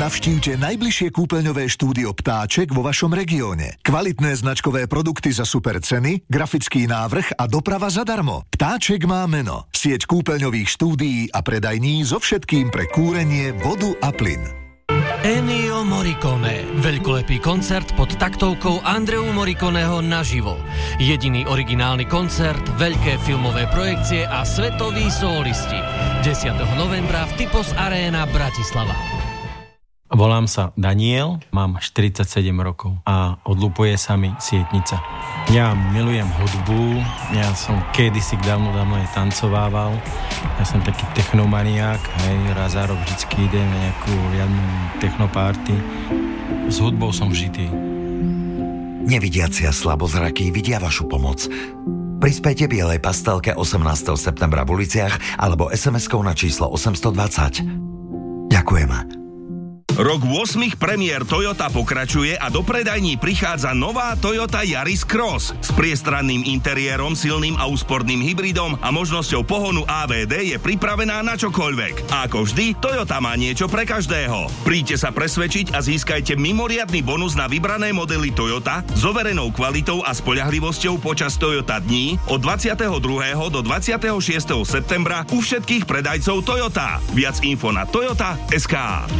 Navštívte najbližšie kúpeľňové štúdio Ptáček vo vašom regióne. Kvalitné značkové produkty za super ceny, grafický návrh a doprava zadarmo. Ptáček má meno. Sieť kúpeľňových štúdií a predajní so všetkým pre kúrenie, vodu a plyn. Ennio Morricone. Veľkolepý koncert pod taktovkou Andreu Morriconeho naživo. Jediný originálny koncert, veľké filmové projekcie a svetoví solisti. 10. novembra v Typos Arena Bratislava. Volám sa Daniel, mám 47 rokov a odlupuje sa mi sietnica. Ja milujem hudbu, ja som kedysi dávno aj tancovával. Ja som taký technomaniák, hej, raz za rok vždycky idem na nejakú riadnu technoparty. S hudbou som vžitý. Nevidiaci a slabozrakí vidia vašu pomoc. Prispejte bielej pastelke 18. septembra v uliciach alebo SMS-kou na číslo 820. Ďakujeme. Rok 8 premiér Toyota pokračuje a do predajní prichádza nová Toyota Yaris Cross. S priestranným interiérom, silným a úsporným hybridom a možnosťou pohonu AVD je pripravená na čokoľvek. A ako vždy, Toyota má niečo pre každého. Príďte sa presvedčiť a získajte mimoriadny bonus na vybrané modely Toyota s overenou kvalitou a spoľahlivosťou počas Toyota dní od 22. do 26. septembra u všetkých predajcov Toyota. Viac info na Toyota.sk.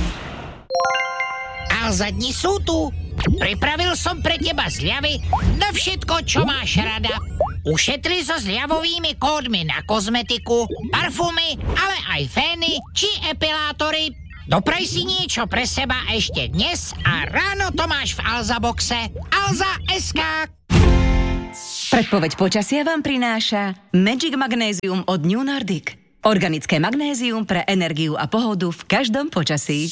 A dni sú tu. Pripravil som pre teba zľavy na všetko, čo máš rada. Ušetri so zľavovými kódmi na kozmetiku, parfumy, ale aj fény či epilátory. Dopraj si niečo pre seba ešte dnes a ráno to máš v Alza boxe. Alza.sk. Predpoveď počasia vám prináša Magic Magnézium od New Nordic. Organické magnézium pre energiu a pohodu v každom počasí.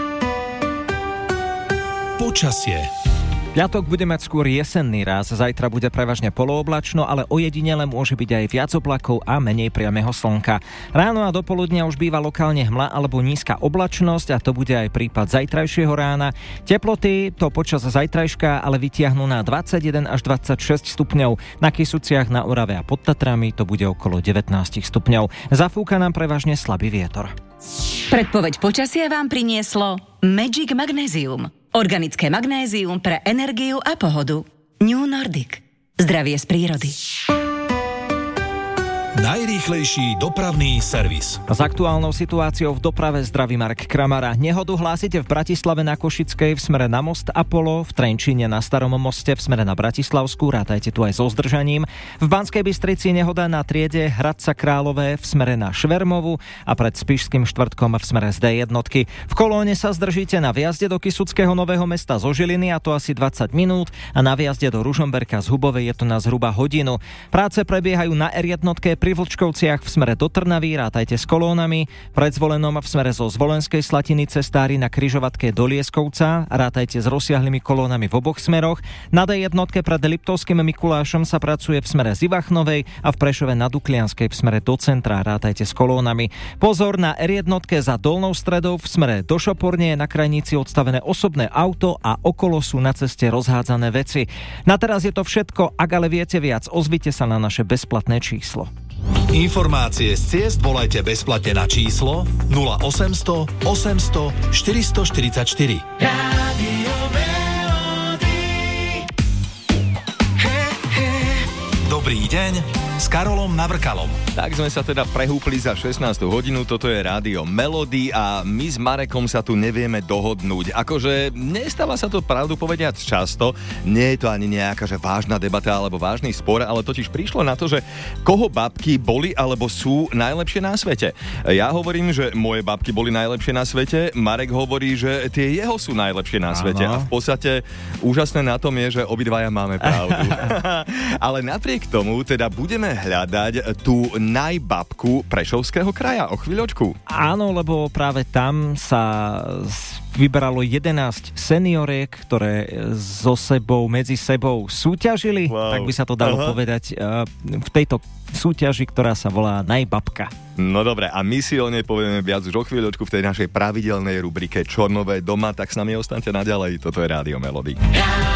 Počasie. Piatok bude mať skôr jesenný ráz, zajtra bude prevažne polooblačno, ale ojedinele môže byť aj viac oblakov a menej priameho slnka. Ráno a dopoludnia už býva lokálne hmla alebo nízka oblačnosť a to bude aj prípad zajtrajšieho rána. Teploty to počas zajtrajška ale vytiahnu na 21 až 26 stupňov. Na Kysuciach, na Orave a pod Tatrami to bude okolo 19 stupňov. Zafúka nám prevažne slabý vietor. Predpoveď počasia vám prinieslo Magic Magnézium. Organické magnézium pre energiu a pohodu. New Nordic. Zdravie z prírody. Najrýchlejší dopravný servis. S aktuálnou situáciou v doprave zdraví Marek Kramara. Nehodu hlásite v Bratislave na Košickej v smere na most Apollo, v Trenčíne na Starom moste v smere na Bratislavskú, rátajte tu aj so zdržaním. V Banskej Bystrici nehoda na triede Hradca Králové v smere na Švermovu a pred Spišským štvrtkom v smere z D1. V Kolóne sa zdržíte na vjazde do Kysuckého Nového Mesta zo Žiliny a to asi 20 minút a na vjazde do Ružomberka z Hubovej je to na zhruba hodinu. Práce prebiehajú na R1 pri Vlčkovciach v smere do Trnavy, rátajte s kolónami, pred Zvolenom v smere zo Zvolenskej Slatiny cestári na križovatke do Lieskovca, rátajte s rozsiahlymi kolónami v oboch smeroch. Na D1 pred Liptovským Mikulášom sa pracuje v smere z Ivachnovej a v Prešove na Duklianskej v smere do centra, rátajte s kolónami. Pozor na R1 za Dolnou Stredou v smere do Šoporne je na krajnici odstavené osobné auto a okolo sú na ceste rozhádzané veci. Na teraz je to všetko, ak ale viete viac, ozvite sa na naše bezplatné číslo. Informácie z ciest volajte bezplatne na číslo 0800 800 444. Rádio Melody. Dobrý deň s Karolom Navrkalom. Tak sme sa teda prehúpli za 16. hodinu, toto je Rádio Melody a my s Marekom sa tu nevieme dohodnúť. Akože nestáva sa to pravdu povediac často, nie je to ani nejaká že vážna debata alebo vážny spor, ale totiž prišlo na to, že koho babky boli alebo sú najlepšie na svete. Ja hovorím, že moje babky boli najlepšie na svete, Marek hovorí, že tie jeho sú najlepšie na svete. A v podstate úžasné na tom je, že obidvaja máme pravdu. Ale napriek tomu teda budeme hľadať tú najbabku Prešovského kraja o chvíľočku. Áno, lebo práve tam sa vybralo 11 senioriek, ktoré medzi sebou súťažili, tak by sa to dalo povedať v tejto súťaži, ktorá sa volá Najbabka. No dobre, a my si o nej povieme viac už o chvíľočku v tej našej pravidelnej rubrike Čo nové doma, tak s nami ostaňte naďalej, toto je Rádio Melody.